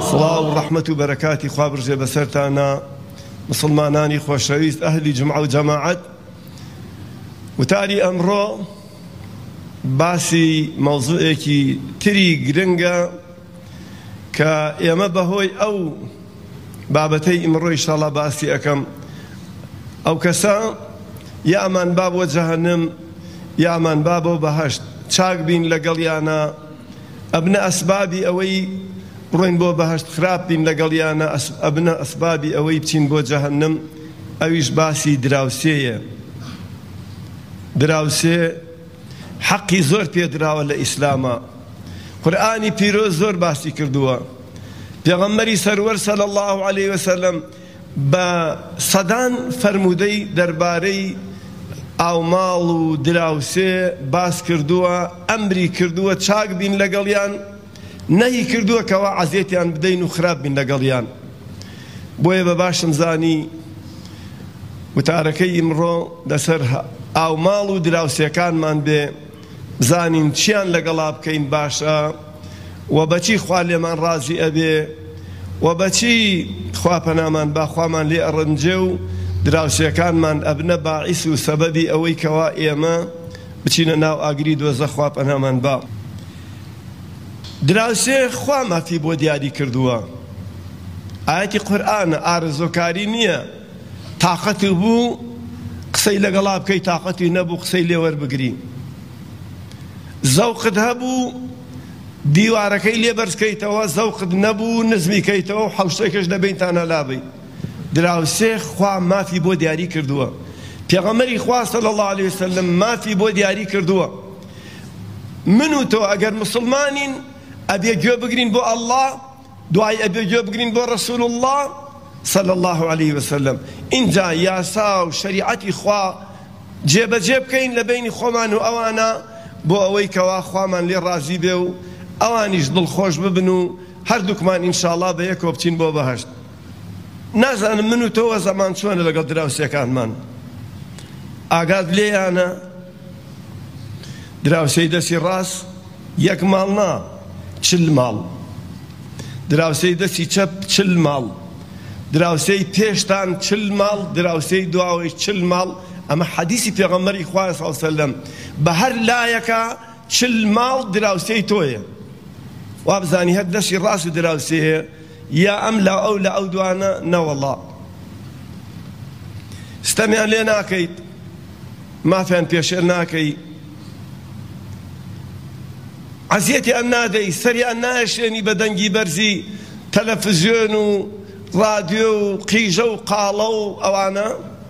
صلاة ورحمة وبركاتی خوا برژێ بەسەرتانە مسلمانانی خۆشەویست ئەهلی جمعە و جەماعەت. وتاری ئەمڕۆ باسی مەوزوعێکی تری گرنگە کە ئێمە بەهۆی ئەو بابەتەی ئیمڕۆ ئینشاڵڵا باسی ئەەکەم. ئەو کەسە یامان با بۆ جەهەنەم یامان با بۆ بەهەشت، چاک بین لەگەڵیانە، ئەبنە ئەسبابی ئەوەی بڕۆین بۆ بەهەشت، خراپ بین لەگەڵیانە، ئەبنە ئەسبابی ئەوەی بچین بۆ جەهەنەم. ئەویش باسی دراوسێیە. دراوسێ حەقی زۆر پێدراوە لە ئیسلامە. قورئانی پیرۆز زۆر باسی کردووە. پێغەمبەری سەرور صلی الله علیه وسلم بە سەدان فەرموودەی دەربارەی ئاوماڵ و دراوسێ باس کردووە، ئەمری کردووە چاک بین لەگەڵیان، نەهی کردووە کەوا عەزیەتیان بدەین و خراپ بین لەگەڵیان. بۆیە بە باشم زانی وتارەکەی ئیمڕۆ لەسەر ئاوماڵ و دراوسێکانمان بێ، بزانین چیان لەگەڵا بکەین باشە و بەچی خوا لێمان ڕازی ئەبێ و بەچی خوا پەنامان با خوامان لێ ئەڕەنجێ و دراوسێکانمان ئەبنە باعیس و سەبەبی ئەوەی کەوا ئێمە بچینە ناو ئاگری دۆزە، خوا پەنامان با. دراوسێ خوا مافی بۆ دیاری کردووە. ئاەتی قورئانە، ئارزۆکاری نییە. تاقەتی بوو قسەی لەگەڵا بکەی، تاقەتی نەبوو قسەی لێ وەربگری. زەوقت هەبوو دیوارەکەی لێ بەرزکەیتەوە، زەوقت نەبوو نزمیکەیتەوە و حەوشتێکش دەبینتانە لابی. دراوسێ خوا مافی بۆ دیاری کردووە. پێغەمبەری خوا صلی الله علیه وسلم مافی بۆ دیاری کردووە. من و تۆ ئەگەر مسلمانین ئەبێ گوێ بگرین بۆ ئەڵڵا، دوای ئەبێ گوێ بگرین بۆ ڕەسوول الله صلی الله علیه وسلم. اینجا یاسا و شریعەتی خوا جێبەجێ بکەین لە بینی خۆمان و ئەوانە بۆ ئەوەی کەوا خوامان لێ ڕازی بێ و ئەوانیش دڵخۆش ببن و هەردووکمان ئینشاءڵڵا بە یەکەوە بچین بۆ بەهەشت. نازانم من و تۆوە زەمان چۆنە لەگەڵ دراوسێکانمان. ئاگات لێیانە دراوسێی دەستی ڕاست یەک ماڵ نا، 40 ماڵ. دراوسێی دەستی چەپ 40 ماڵ. دراوسێی پێشتان 40 ماڵ، دراوسێی دواوەی 40 ماڵ. ئەمە حەدیسی پێغەمبەری خوا صلی الله علیه وسلم بە هەر لایەکە 40 ماڵ دراوسێی تۆیە. وا بزانی هەر دەستی ڕاست و دراوسێ یا ئەم لا ئەو لە ئەو دوانە نەوەڵڵا. ستەمیان لێ ناکەیت، مافیان پێشێر ناکەی، عەزیەتیان نادەی، سەریان نایشێنی بە دەنگی بەرزی تەلەڤیزیۆن و ڕادیۆ و قیژە و قاڵە و ئەوانە.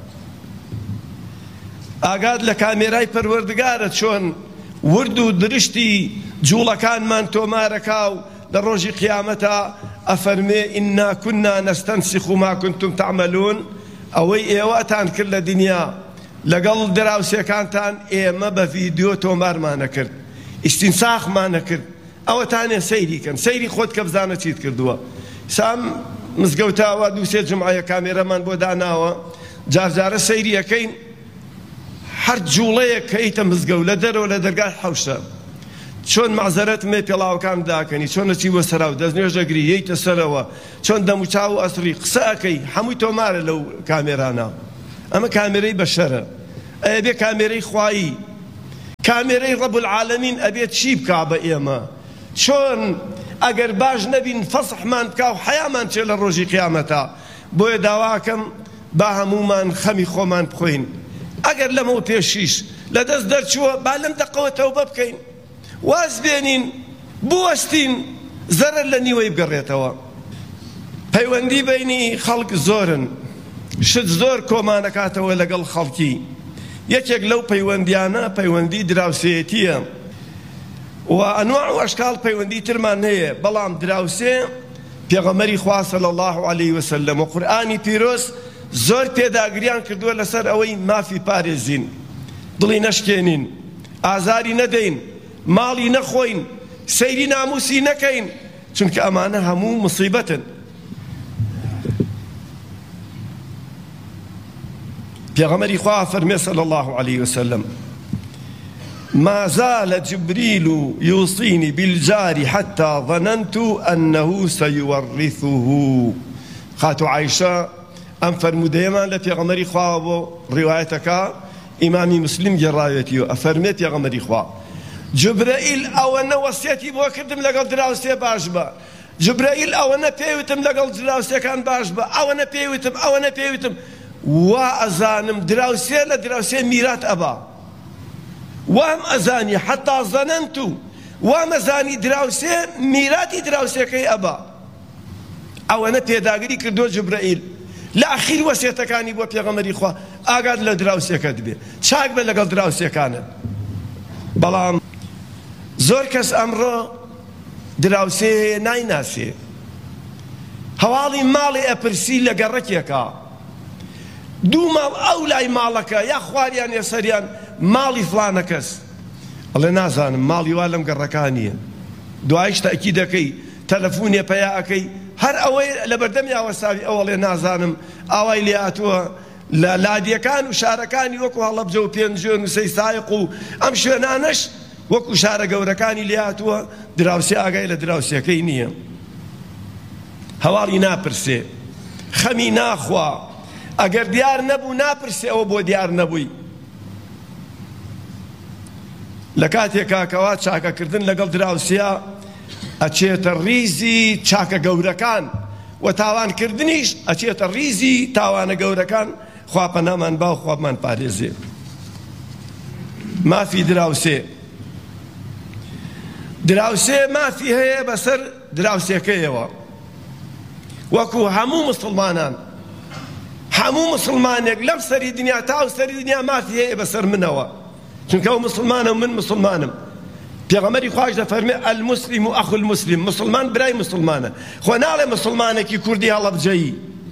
ئاگات لە کامێرای پەروەردگارە چۆن ورد و درشتی جوڵەکانمان تۆمارەکا و لە ڕۆژی قیامەتە ئەفەرمێ ئینا کونا نەستەنسخ ما کنتم تعملون. ئەوەی ئێوەتان کرد لە دنیا لەگەڵ دراوسێکانتان ئێمە بە ڤیدیۆ تۆمارمانە کرد، ئیستینساخمانە کرد. ئەوەتانێ سەیریکەن، سەیری خۆت کە بزانە چیت کردووە. سام مزگەوتاوە دووسێ جمعەیە کامێرەمان بۆ داناوە، جارجارە سەیریەکەین، هەر جوڵەیەک کە ئیتە مزگەوت لە دەرەوە لە دەرگای حەوشە چۆن مەعزەرەت مێ پێڵاوەکان داکەنی، چۆن نەچی بۆ سەراو دەستنوێژ دەگری یەیتە سەرەوە، چۆن دەموچاو و ئەسری قسە ئەکەی، هەمووی تۆمارە لەو کامێرانە. ئەمە کامێرەی بەشەرە، ئەبێ کامێرەی خوایی، کامێرەی ڕەب العالەمین ئەبێت چی بکا بە ئێمە. چۆن ئەگەر باش نەبین فەسحمان بکا و حەیامان چێ لە ڕۆژی قیامەتە. بۆیە داواکەم با هەموومان خەمی خۆمان بخۆین. ئەگەر لەمەوە پێشیش لە دەست دەرچووە با لەم دەقەوە تەوبە بکەین، واز بێنین، بوەستین، زەرەر لە نیوەی بگەڕێتەوە. پەیوەندی بینی خەڵک زۆرن، شت زۆر کۆمانەکاتەوە لەگەڵ خەڵکی. یەکێک لەو پەیوەندیانە پەیوەندی دراوسێتیە و ئەنواع و ئەشکال پەیوەندی ترمان هەیە، بەڵام دراوسێ پێغەمبەری خوا صلی الله علیه وسلم و قورئانی پیرۆز زۆر پێداگریان کردووە لەسەر ئەوەی مافی پارێزین، دڵی نەشکێنین، ئازاری نەدەین، ماڵی نەخۆین، سەیری ناموسی نەکەین، چونکە ئەمانە هەموو مصیبەتن. پێغەمبەری خوا فەرمێ صلی الله علیه وسلم ما زال جبريل يوصيني بالجار حتى ظننت أنه سيورثه. خاتو عائشة أم فرموديما لفي غمري خواه روايتك إمامي مسلم جرايتي أفرميت يا غمري خواه جبرائيل أولا وصيتي بو كردم لقل دراوسي باشبا جبرائيل أولا بيوتم لقل دراوسي كان باشبا أولا بيوتم وأزانم دراوسي لدراوسي ميرات أبا وام أزاني حتى ظننت وام أزاني دراوسي ميراتي دراوسي كي أبا أولا بيداغري كردو جبرائيل لأخير وصيتكاني بو بيغمري خواه ئاگاد لە دراوسێکەت بێ چاک بە لەگەڵ دراوسێکانت. بەڵام زۆر کەس ئەمڕۆ دراوسێ نایناسێ هەواڵی ماڵی ئەپرسی لە گەڕەکێکە دوو ماڵ ئەو لای ماڵەکە یا خواریان یا سەریان ماڵی فلانە کەس ئەڵێ نازانم ماڵی وا لەم گەڕەکانیە دوایش تەئکید دەکەی تەلەفۆنێ پەیا ئەەکەی هەر ئەوەی لە بەردەمی ئاوەساوی ئەو ئەڵێ نازانم ئاوای لێ هاتووە لە لادیەکان و شارەکانی وەکو هەڵەبجە و پێنجێن و سەیسایق و ئەم شوێنانەش وەکو شارە گەورەکانی لێ هاتووە دراوسێ ئاگای لە دراوسێکەی نییە هەواڵی ناپرسێ خەمی ناخوا ئەگەر دیار نەبوو ناپرسێ ئەوە بۆ دیار نەبووی. لە کاتێکا کەوا چاکەکردن لەگەڵ دراوسێ ئەچێتە ریزی چاکە گەورەکان و تاوانکردنیش ئەچێتە ریزی تاوانە گەورەکان خوا پەنامان با و خوابمان پارێزێ. مافی دراوسێ مافی هەیە بەسەر دراوسێکەیەوە وەکو هەموو مسلمانان هەموو مسلمانێک لەم سەری دنیا تا و سەری دنیا مافی هەیە بەسەر منەوە چونکە ئەو مسلمانە و من مسلمانم. پێغەمبەری خوایش دەفەرمێ المسلم ئەخو المسلم مسلمان برای مسلمانە خۆ ناڵێ مسلمانێکی کوردی هەڵەبجەیی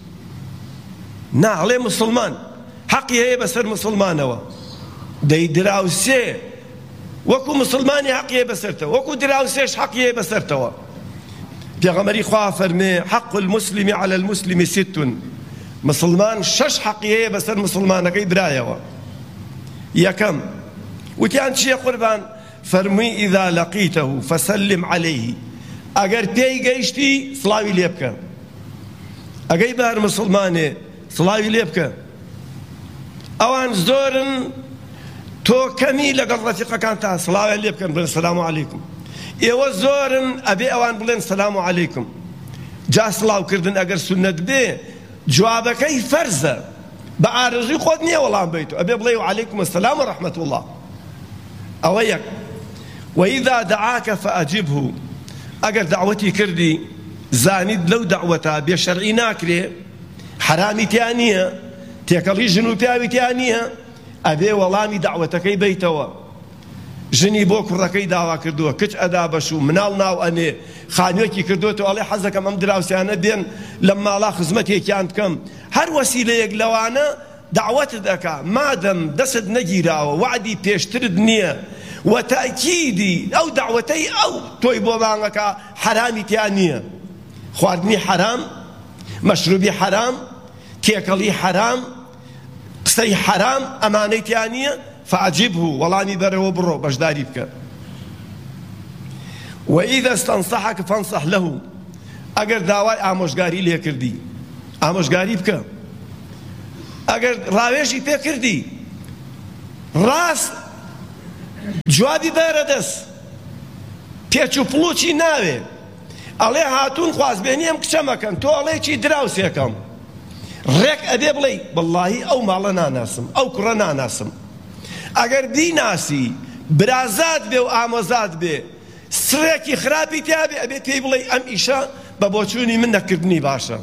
ناڵێ مسلمان حەقی هەیە بەسەر مسلمانەوە دەی دراوسێ وەکو مسلمانی حەقی هەیە بەسەرتەوە وەکو دراوسێش حەقی هەیە بەسەرتەوە. پێغەمبەری خوا فەرمێ حەق المسلم على المسلم ست مسلمان شەش حەقی هەیە بەسەر مسلمانەکەی برایەوە. یەکەم وتیان چییە قوربان؟ فەرمووی ئیذا لەقیتەه فەسەلم عەلەیه ئەگەر پێی گەیشتی سڵاوی لێ بکە ئەگەی بە هەر مسلمانێ سڵاوی لێ بکە. ئەوان زۆرن تۆ کەمی لەگەڵ ڕەفیقەکان تا سڵاویان لێ بکەن بڵێن سەلام عەلەیکم ئێوە زۆرن ئەبێ ئەوان بڵێن سەلام عەلەیکم. جا سڵاوکردن ئەگەر سونەت بێ جوابەکەی فەرزە بە ئارەزووی خۆت نییە وەڵام بیتەوە ئەبێ بڵێ وعەلەیکم السەلام وەڕەحمەت الله. ئەوە یەک. وإذا دعاك فأجبه ئەگەر دعوەتی کردی زانیت لەو دعوەتە بێشەرعی ناکرێ حرامی تیان نییە تێکەڵی ژن و پیاوی تیان نییە ئەبێ وەڵامی دعوەتەکەی بیتەوە. ژنی بۆ کوڕەکەی داوا کردووە کچ ئەدا بەش و مناڵ ناو ئەنێ خانوێکی کردوێتەوە ئەڵێ حەزەکەم ئەم دراوسیانە بێن لەم ماڵا خزمەتێکیان بکەم هەر وەسیلەیەک لەوانە دعوەتت دەکا مادەم دەست نەگیراوە وعدی پێشترت نییە و تەئکیدی ئەو دعوەتەی ئەو تۆی بۆ مانگەکە حرامی تیان نییە خواردنی حرام مەشروبی حرام تێکەڵی حرام قسەی حرام ئەمانەی تیان نییە فعجبه وەڵامی بەرەوە بڕۆ بەشداری بکە. وإذا استنصحك فانصح له ئەگەر داوای ئامۆژگاری لێ کردی ئامۆژگاری بکە. ئەگەر ڕاوێژی پێ کردی ڕاست جوابی بەرە دەست پێچ و پڵوچی ناوێ ئەڵێ هاتوون خوازبێنیم کچەمەکەن تۆ ئەڵێکی دراوسێکەم ڕێک ئەبێ بڵێ وەڵڵاهی ئەو ماڵە ناناسم ئەو کوڕە ناناسم. ئەگەر بیناسی برازات بێ و ئامۆزات بێ سرێکی خراپی تیابێ ئەبێ پێی بڵێ ئەم ئیشە بە بۆچوونی من نەکردنی باشە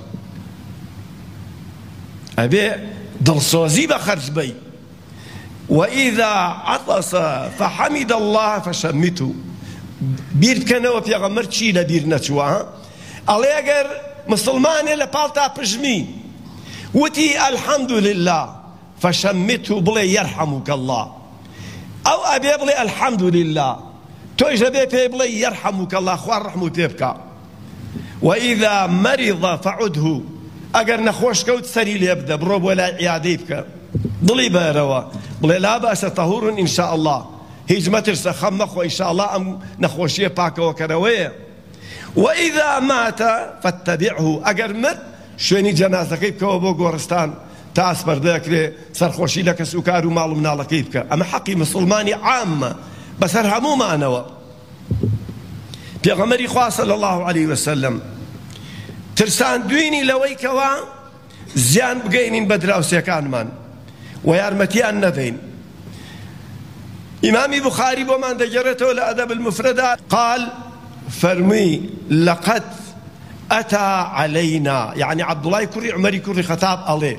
ئەبێ دڵسۆزی بە خەرج بەی. وإذا عطس فحمد الله فشمته بیر بکەنەوە پێغەمبەر چی لە بیر نەچووە ئەڵێ ئەگەر مسلمانێ لە پاڵتا پژمی وتی الحەمد لله فشمته بڵێ يرحمك الله ئەو ئەبێ بڵێ الحەمد لله تۆیش ئەبێ پێی بڵێ يرحمك الله خوا ڕەحم و پێ بکە. وإذا مرض فعده ئەگەر نەخۆش کەوت سەری لێ بدە بڕۆ بۆ لای عیادەی بکە دڵی بەرەوە بڵێ لا بەسە تەهور إن شاء الله هیچ مەترسە خەم مەخۆ ئینشاءڵڵا ئەم نەخۆشیە پاکەوەکەرەوەیە. وإذا مات فاتبعه ئەگەر مرد شوێنی جەنازەکەی بکەوە بۆ گۆڕستان تا ئەسپەردەکرێ سەرخۆشی لە کەس و کار و ماڵ و مناڵەکەی بکە. ئەمە حەقی مسلمانی عامە بەسەر هەمومانەوە. پێغەمبەری خوا صلی الله علیه وسلم ترساندوینی لەوەی کەوا زیان بگەینین بە دراوسێکانمان و یارمەتیان نەدەین. ئیمامی بوخاری بۆمان دەگەڕێتەوە لە ئەدەب المفردە قال فەرمووی لەقەد ئەتا عەلەینا، یعنی عەبدوڵای کوڕی عومەری کوڕی خەتاب ئەڵێ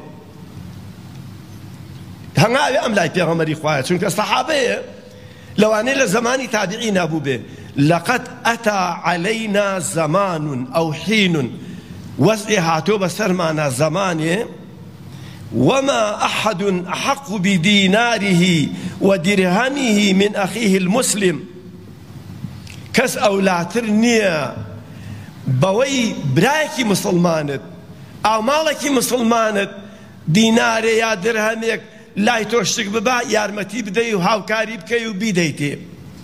هەنگاوی ئەم لای پێغەمبەری خوایە چونکە سەحابەیە لەوانەیە لە زمانی تابعین نەبوو بێ. لەقەد ئەتا عەلەینا زەمان ئەو حین وەزعی هاتۆ بەسەرمانە زەمانێ وما أحد أحق بديناره ودرهمه من أخيه المسلم كس أولاتر نية بوي برايكي مسلمانت أو مالكي مسلمانت ديناري يا درهمك لا يتوشتك ببا يارمتي بدي وهاوكاري بكي وبيديتي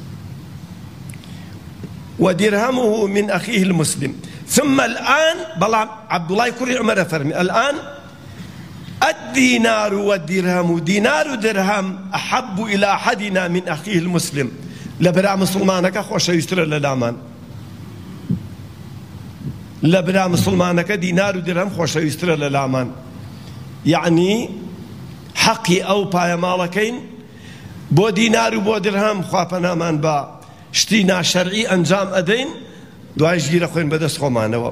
ودرهمه من أخيه المسلم. ثم الآن بلا عبد الله كري عمر فرمي الآن الدينار والدرهم دينار ودرهم أحب إلى أحدنا من أخيه المسلم. لبرا مسلمانك خوش يستر للامان، لبرا مسلمانك دينار ودرهم خوش يستر للامان. يعني حقي أو باي مالكين بو دينار وبو درهم خوابنا من با شتينا شرعي أنجام أدين دوايش جيرا خوين بدس خومانوا.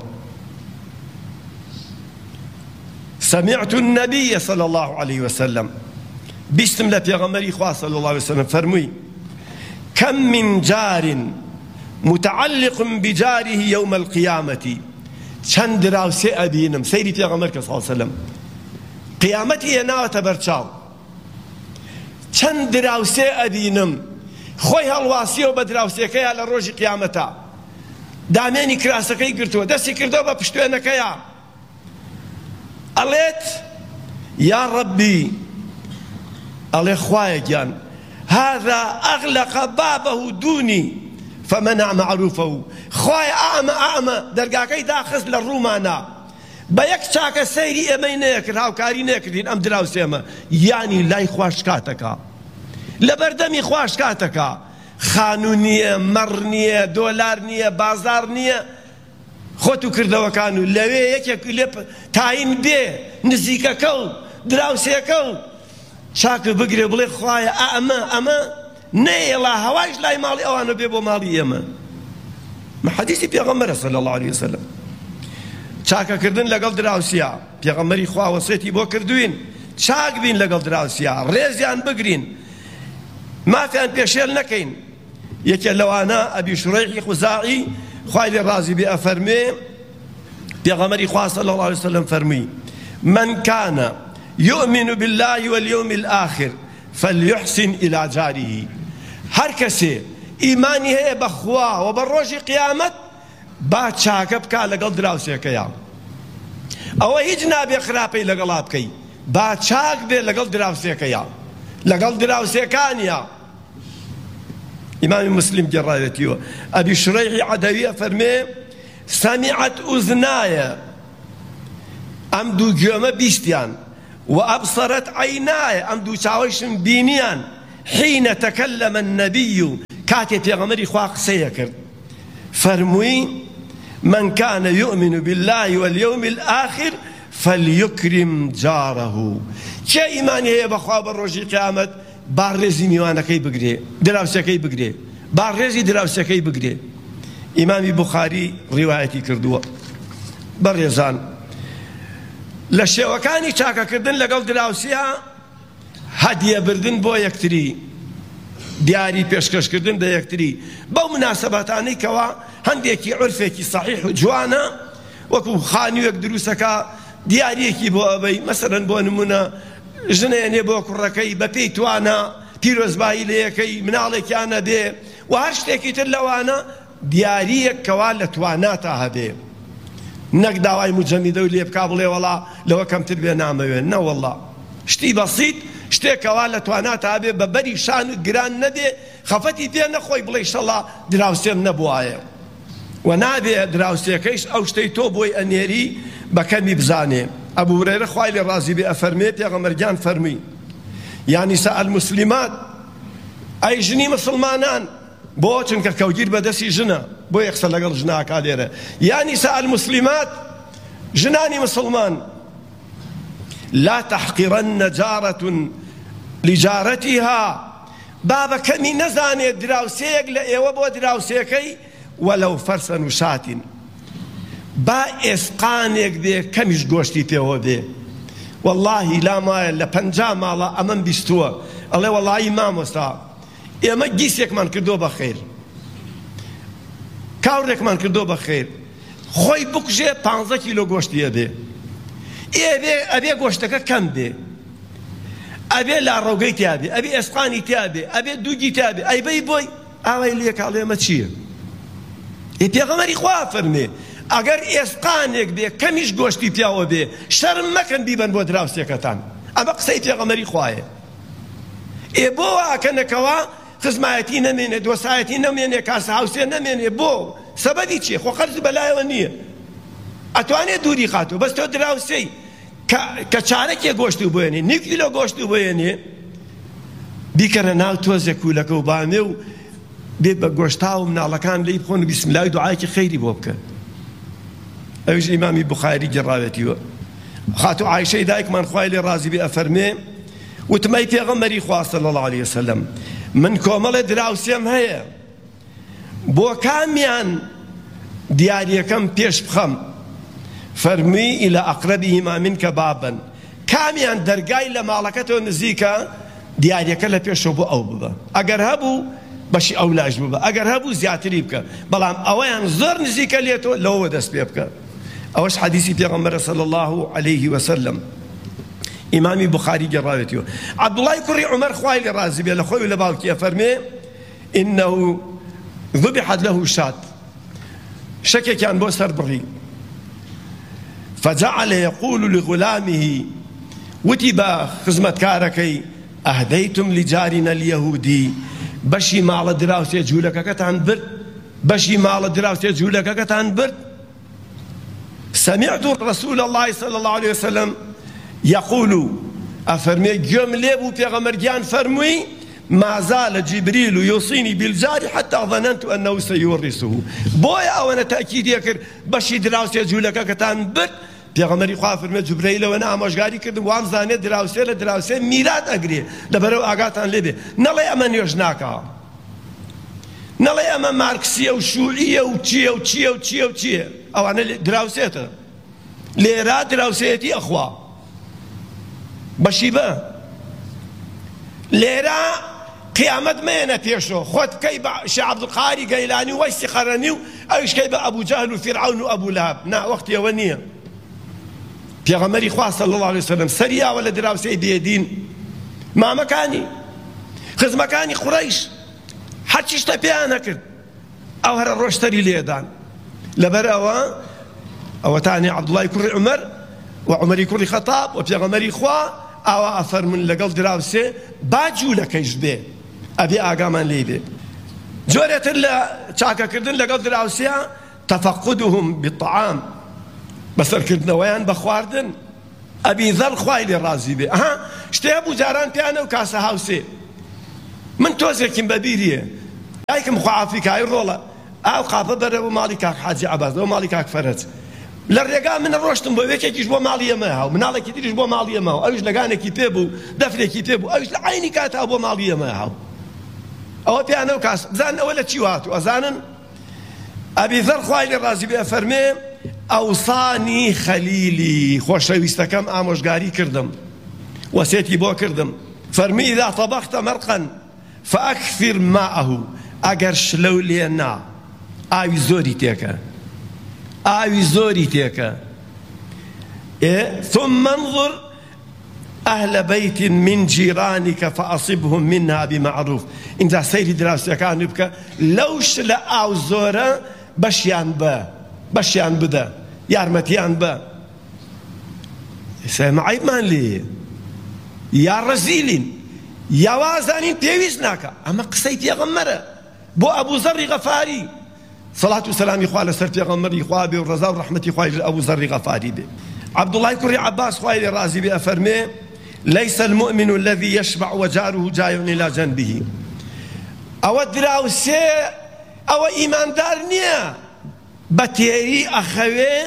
سمعت النبي صلى الله عليه وسلم بيشتم لبيغمري خواه صلى الله عليه وسلم فرمي كم من جار متعلق بجاره يوم القيامة چند راوسي أبينم سيري بيغمرك صلى الله عليه وسلم قيامتي يناوة برچاو چند راوسي أبينم خوي هالواسيو بدراوسيكيا لروج قيامتا داميني كراسكي قرتوا دسي كردوا بپشتوينكيا قالت يا ربي قال خوايا جان هذا أغلق بابه دوني فمنع معروفه خوايا أعمى درقاكي داخل للرومانا بيك شاك سيري أمي ناكر هاو كاري ناكرين أم دراو سيما يعني لا يخواش كاتكا لبردمي خواش كاتكا خانونية مرنية دولارنية بازارنية خۆتو کردەوەکان و لەوێ یەکێک لێ تاین بێ نزیکەکە و دراوسێکە و چاکە بگرێ بڵێ خوایە ئەمە نەیەڵا هەوایش لای ماڵی ئەوانە بێ بۆ ماڵی ئێمە. حەدیسی پێغەمبەرە صلی الله علیه وسلم. چاکەکردن لەگەڵ دراوسیا پێغەمبەری خوا وەسیەتی بۆ کردوین چاک بین لەگەڵ دراوسیا ڕێزیان بگرین مافیان پێشێل نەکەین. یەکێ لەوانە ئەبی شوڕەیحی خوزاعی خوای لێ ڕازی بێ ئەفەرمێ پێغەمبەری خوا صلی الله عليه وسلم فەرمووی من كان يؤمن بالله واليوم الآخر فليحسن إلى جاره. هەر کەسێ ئیمانی هەیە بەخوا و بە ڕۆژی قیامەت با چاکە بکا لەگەڵ دراوسێکەیە. ئەوە هیچ نابێ خراپەی لەگەڵا بکەی با چاک بێ لەگەڵ دراوسێکەیە لەگەڵ دراوسێکانیە. إمام مسلم جرايتيو أبي شريح عدوية فرمي سمعت أذناي أمدو جوما بيشتيان وأبصرت عيناي أمدو شاوشن بينيان حين تكلم النبي كاتب يغمري خواق سيكر فرمي من كان يؤمن بالله واليوم الآخر فليكرم جاره. چه إيماني هي بخواب الرجي قيامت بارێزی میوانەکەی بگرێ دراوسەکەی بگرێ بارێزی دراوسەکەی بگرێ. ئیمامی بوخاری ڕیوایەتی کردووە. بەڕێزان لە شێوەکانی چاکەکردن لەگەڵ دراوسیا هەدیە بردن بۆ یەکتری دیاری پێشکەشکردن بە یەکتری بەو مناسەبەتانەی کەوا هەندێکی عورفێکی سەحیح و جوانە وەکو خانوویەک دروستەکە دیاریەکی بۆ ئەبەی مەسەلەن بۆ نمونە ژنێنێ بۆ کوڕەکەی بە پێی توانە پیرۆزبایی لە یەکەی مناڵێکیانە بێ و هەر شتێکی تر لەوانە دیاریەک کەوا لە تواناتە هەبێ نەک داوای مجەمیدە و لێ بکا بڵێ وەڵا لەوە کەمتر بێ نامەوێن نەوەڵا شتی بەسیط شتێکەوە لە تواناتا بێ بە بەری شانت گران نەبێ خەفەتی پێ نەخۆی بڵێ ئیشەڵا دراوسێم نەبوایە و نابێ دراوسێکەیش ئەو شتەی تۆ بۆی ئەنێری بەکەمی بزانێ. ئەبوو هورەیرە خوای لێ ڕازی بێ ئەفەرمێ پێغەمبەرگیان فەرمووی یعنی سەئەل موسلیمات ئەی ژنی مسلمانان بۆ چونکە کەوگیر بەدەستی ژنە بۆ یەکسەر لەگەڵ ژناکا لێرە یعنی سەئەل موسلیمات ژنانی مسلمان لا تحقرن جارة لجارتها بابا كمي نزاني دراوسيك لأيوة بو دراوسيكي ولو فرسا وشات با إسقانيك دي كميش قوشتي بيوه دي والله لا ما لپنجا مالا أمن بستوه الله والله إمام وستا إما جيسيك من كردو بخير كاورك من كردو بخير خوي بكجي 15 كيلو قوشتي بي ئەبێ گۆشتەکە کەم بێ ئەبێ لاڕۆگەی تیابێ ئەبێ ئەسقانی تیابێ ئەبێ دووگی تیابێ ئەیبەی بۆی ئاوای لێ کاڵێ ئەمە چییە؟ پێغەمبەری خوا فەرمێ ئەگەر ئێسقانێک بێ کەمیش گۆشتی پیاوە بێ شەرم مەکەن بیبەن بۆ دراوسێکەتان ئەمە قسەی پێغەمبەری خوایە. بۆ ئاکەنەکەوە خزمایەتی نەمێنێ دۆسایەتی نەمێنێ کاسە هاوسێ نەمێنێ بۆ سەبەبی چییە؟ خۆ خەرج بەلایەوە نییە ئەتوانێت دووری خاتوو بەس تۆ دراوسەی کە چارەکێ گۆشتی بۆێنێ 9 کیلۆ گۆشتی بۆێنێ بیکەنە ناو تۆزێ کوولەکە و بامێ و بێت بە گۆشتا و مناڵەکان لێی بخۆن و بیسملای دوعایکی خەیری بۆ بکە. ئەویش ئیمامی بوخاری گەڕاوێتیوە خاتوو عایشەی دایکمان خوای لێ ڕازی بێ ئەفەرمێ وتمەی پێغەمبەری خوا صلی الله علیه وسلم من کۆمەڵێ دراوسێم هەیە بۆ کامیان دیاریەکەم پێش بخەم فەرمی إلى أقربهما منك بابا کامیان دەرگای لە ماڵەکەتەوە نزیکە دیاریەکە لە پێشەوە بۆ ئەو ببە ئەگەر هەبوو بەشی ئەو لاش ببە ئەگەر هەبوو زیاتری بکە بەڵام ئەوەیان زۆر نزیکە لێتەوە لەوە دەست پێ بکە. ئەوەش حەدیثی پێغەمبەرە صلی الله عليه وسلم ئیمامی بوخاری گەڕاوێتیوە. عەبدوڵای کوڕی عومەر خوای لێ ڕازی بێ لە خۆی و لە باوکیە فەرمێ إنه ذبحت له شاة شەکێکیان بۆ سەر بڕی فجعل يقول لغلامه وتبا خزمت كاركي أهديتم لجارنا اليهودي بشي مال دراوسي جولك كتان برد بشي مال دراوسي جولك كتان برد سمعت رسول الله صلى الله عليه وسلم يقول أفرمي جم ليبو بيغمرجان فرمي ما زال جبريل يوصيني بالجار حتى ظننت أنه سيورثه بويا وانا تأكيد يكر بشي دراوسي جولك كتان برد پێغەمبەری خوا فەرمێ جوبرەیلەوە ئامۆژگاری کردم وام زانێت دراوسێ لە دراوسێ میرات ئەگرێ لەبەرەوە ئاگاتان لێبێ نەڵێ ئەمە نوێژ ناکەوە نەڵێ ئەمە مارکسیە و شوعیە و چییە و چییە و چییە و چییە ئەوانە دراوسێتە لێرا دراوسێتی ئەخوا بەشی بە لێرا قیامەت مێنە پێشەوە خۆت بکەی بە شێخ عەبدولقاهری گەیلانی و وەیسی قەرەنی و ئەویشکەی بە ئەبوو جەهل و فیرعەون و ئەبوو لەهەب نا وەختیەوە نییە. پێغەمبەری خوا صلی الله علیه وسلم سەریاوە لە دراوسەی بێدین مامەکانی خزمەکانی قوڕەیش هەرچی شتە پێیان نەکرد ئەو هەرە ڕۆشتەری لێدان لەبەر ئەوە تانی عەبدوڵای کوڕی عومەر و عومەری کوڕی خەتاب و پێغەمبەری خوا ئاوا ئەفەرمون لەگەڵ دراوسێ با جوولەکەیش بێ ئەبێ ئاگامان لێ بێ. جۆرێتر لە چاکەکردن لەگەڵ دراوسێ تەفەقودهم بالطعام بەسەرکردنەوەیان بە خواردن ئەبی ذەر خوای لێ ڕازی بێ ئەها شتەیە بوو جاران پێیانە و کاسە هاوسێ من تۆزێکیم بەبیریە دایکم خوافیکایی ڕۆڵە ئاو قاپە بەرەوە ماڵی کاک حاجی عەباس لەوە ماڵی کاک فەرەج لە ڕێگا منە ڕۆشتم بۆ یەکێکیش بۆ ماڵی ئێمە هاو مناڵێکی تریش بۆ ماڵی ئێمە هاو ئەویش لەگانێکی پێ بوو دەفرێکی پێ بوو ئەویش لە عینی کاتا بۆ ماڵی ئێمە هاو ئەوە پێیانە و کاس بزانن ئەوە لە چی هاتوو ئەزانن ئەبی ذەر خوای لێ ڕازی بێ فەرمێ ئەوسانی خەلیلی خۆشەویستەکەم ئامۆژگاری کردم وەسێتی بۆ کردم فەرمی ئیذا طەبەختە مەرقەن فەئەکثر ماءەهو ئەگەر شلەو لێ نا ئاوی زۆری تێکە ئاوی زۆری تێکە ثم انظر أهل بيت من جيرانك فأصبهم منها بمعروف إنجا سيري دراوسەکان بکە لەوش لە ئاو زۆرە بەشیان بدە یارمەتیان بە ئێستا ئێمە عەیبمان لێیە یا ڕەزیلین یا وازانین پێویست ناکە. ئەمە قسەی پێغەمبەرە بۆ ئەبوو زەڕی غەفاری سەڵات و سەلامی خوا لەسەر پێغەمبەری خوا بێ و ڕەزا و ڕەحمەتی خوای لە ئەبوو زەڕی غەفاری بێ. عەبدوڵای کوڕی عەباس خوای لێ ڕازی بێ ئەفەرمێ ليس المؤمن الذي يشبع وجاره جائع إلى جنبه. ئەوە دراوسێ ئەوە ئیماندار نییە بە تێری ئەخەوێ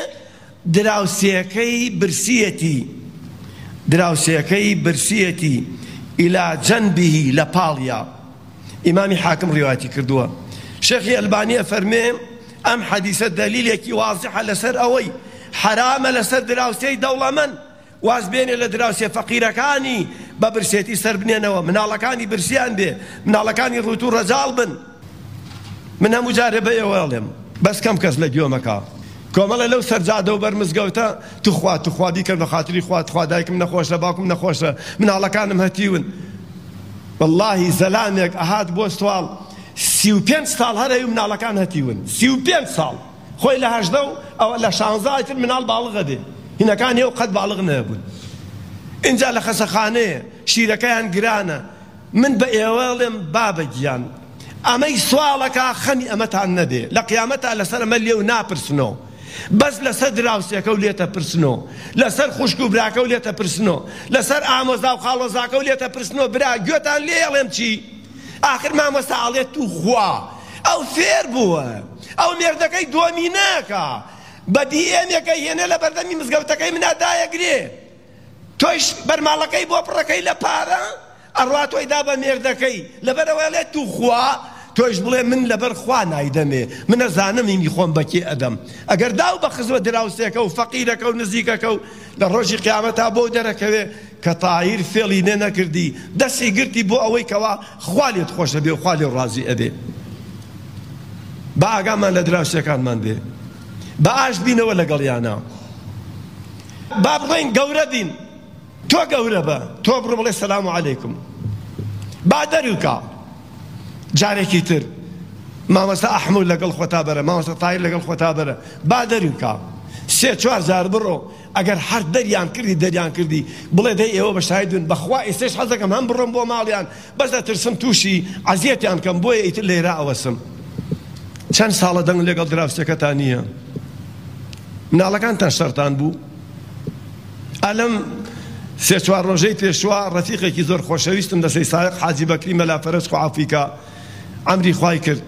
دراوسێکەی برسیەتی إلى جنبه لە پاڵیا. ئیمامی حاکم ڕیواەتی کردووە. شێخی ئەلبانی فەرمێ ئەم حەدیسە دەلیلێکی وازحە لەسەر ئەوەی حرامە لەسەر دراوسێی دەوڵەمەند واز بێنێ لە دراوسێ فەقیرەکانی بە برسێتی سەر بنێنەوە، مناڵەکانی برسیان بێ، مناڵەکانی ڕوت و ڕەجاڵ بن. من هەموو جارێ بە ئێوەڵێم بەس کەم کەس لە گوێمەکە کۆمەڵە لەو سەرجادە و بەرمزگەوتە توخوا بیکە بە خاتری خوا دایکم نەخۆشە باوکم نەخۆشە مناڵەکانم هەتیون. واللهی زەلامێک ئەهات بۆ سوال 35 ساڵ هەرەی و مناڵەکان هەتیون. 35 ساڵ خۆی لە 18 و ئەوە لە 16 تر مناڵ باڵغە دێ، هینەکانی ئەو قەت باڵغ نەبوون. اینجا لە خەسەخانەیە شیرەکەیان گرانە. من بە ئێوەڵێم بابە گیان ئەمەی سواڵەکە خەمی ئەمەتان نەبێ لە قیامەتە لەسەر ئەمە لێو ناپرسنەوە، بەس لەسەر دراوسێکە و لێتە پرسنەوە، لەسەر خوشک و براکە و لێتە پرسنەوە، لەسەر ئامۆزا و خاڵۆزاکە و لێتە پرسنەوە. برا گوێتان لێ ئەڵێم چی؟ ئاخر مامۆستا ئەڵێت تو خوا ئەو فێر بووە، ئەو مێردەکەی دۆمی ناکە، بە دیئێمێکەی هێنێ لە بەردەمی مزگەوتەکەی منە دایەگرێ، تۆیش بەرماڵەکەی بۆ پڕەکەی لە پارە ئەڕوا تۆی دا بە مێردەکەی لەبەرەوەی ئەڵێت تو خوا، تۆیش بڵێ من لەبەر خوا نایدەمێ، منە زانم هینی خۆم بەکێ ئەدەم. ئەگەر داو بە خزمە دراوسێکە و فەقیرەکە و نزیکەکە و لە ڕۆژی قیامەتا بۆ دەرەکەوێ کە تایر فێڵی نێ نەکردی دەستی گرتی بۆ ئەوەی کەوا خوا لێت خۆشە بێ و خوا لێ ڕازی ئەبێ. با ئاگامان لە دراوسێکانمان بێ، با ئاش بینەوە لەگەڵیانە، با بڵێن گەورە بین، تۆ گەورە بە، تۆ بڕۆ بڵێ سەلام عەلەیکم، با دەروکە. جارێکی تر مامۆستا ئەحموود لەگەڵ خۆتا بەرە، مامۆستا تایر لەگەڵ خۆتا بەرە، با دەروکە 3-4 جار بڕۆ. ئەگەر هەر دەریان کردی بڵێ دەی ئێوە بە شایدون بەخوا ئێستش حەزەکەم هەم بڕۆم بۆ ماڵیان بەس دەترسم تووشی عەزیەتیان کەم بۆیە ئیتر لێرە ئەوەسم. چەند ساڵە دەنگ لەگەڵ دراوسێکەتان نییە؟ مناڵەکانتان شەرتان بوو؟ ئەلەم 3-4 ڕۆژەی پێشوا ڕەفیقێکی زۆر خۆشەویستم دەسەی سایق حاجی بەکری مەلافەرەس خوعافیکە ئەمری خوای کرد.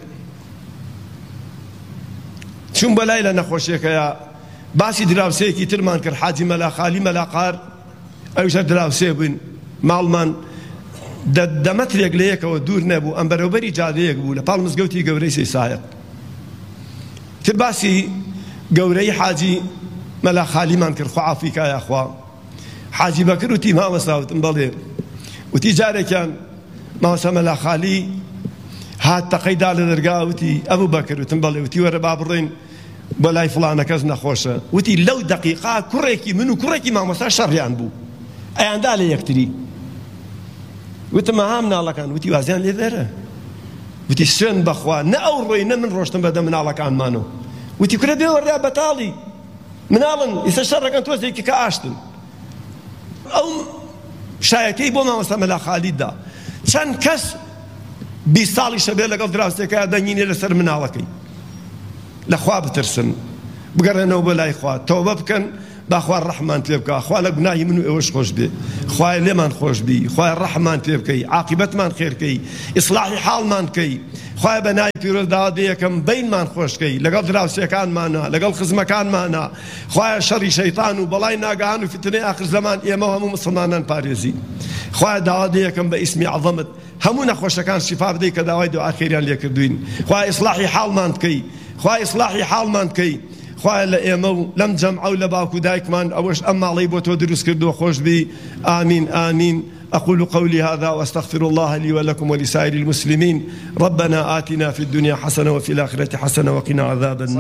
چوون بەلای لە نەخۆشیەکەیە باسی دراوسەیەکی ترمان کرد، حاجی مەلاخالی مەلاقار ئەویشە دراوسێ بووین، ماڵمان دەمەترێک لە یەکەوە دوور نەبوو، ئەم بەرەوبەری جادەیەک بوو لە پاڵ مزگەوتی گەورەی سەی سایق. تر باسی گەورەی حاجی مەلاخالیمان کرد خوعافیکایە خوا. حاجی بەکر وتی مامۆستا، وتم بەڵێ، وتی جارێکیان مامۆستا مەلاخالی هات تەقەیدا لە دەرگا، وتی ئەبوو بەکر، وتم بەڵێ، وتی وەرە با بڕۆین بۆ لای فڵانە کەس نەخۆشە. وتی لەو دەقیقا کوڕێکی من و کوڕێکی مامۆستا شەڕیان بوو، ئەیاندا لە یەکتری. وتم ئەها مناڵەکان، وتی وازیان لێ دەرە، وتی سوێن بەخوا نە ئەو ڕۆی نە من ڕۆشتم بەدە مناڵەکانمانەوە. وتی کورە بێ وەردا بەتاڵی مناڵن ئێستا شەڕەکەن تۆزێکی کە ئاشتن. ئەو شایەتەی بۆ مامۆستا مەلاخالی دا. چەند کەس 20 ساڵی شەبێ لەگەڵ دراوسێکەیە دەنگینێ لەسەر مناڵەکەی. لە خوا بترسن، بگەڕێنەوە بۆ لای خوا، تەوبە بکەن، با خوا ڕەحمان پێ بکە، خوا لە گوناهی من و ئێوەش خۆش بێ، خوای لێمان خۆش بی، خوای ڕەحمان پێ بکەی، عاقبەتمان خێرکەی، ئیسلاحی حاڵمان کەی، خوای بە ناوی پیرۆز داوات یەکەم بینمان خۆشکەی لەگەڵ دراوسێکانمانە، لەگەڵ خزمەکانمانە، خوای شەڕی شەیطان و بەڵای ناگەهان و فتنەی ئاخر زەمان ئێمە هەموو مسلمانان پارێزی. خوای داوات یەکەم بە ئیسمی عەظەمت هەموو نەخۆشەکان شیفا بدەی کە داوای دوعا خێریان لێ کردوین. خوای ئیسلاحی حاڵمان بکەی، خوای ئیسلاحی حاڵمان بکەی، خوای لە ئێمە و لەم جەمعە و لە باوک و دایکمان ئەوەش ئەم ماڵەی بۆ تۆ دروست کردووە خۆش بی. ئامین ئامین. أقول قولي هذا وأستغفر الله لي ولكم ولسائر المسلمين. ربنا آتنا في الدنيا حسنة وفي الآخرة حسنة وقنا عذاب النار.